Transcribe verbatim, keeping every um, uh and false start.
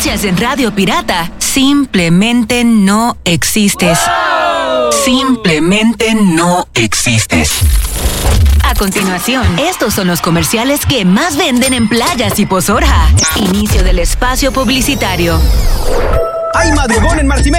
escuchas en Radio Pirata, simplemente no existes. ¡Wow! Simplemente no existes. A continuación, estos son los comerciales que más venden en Playas y Pozorja. Inicio del espacio publicitario. ¡Hay madrugón en Marcimex!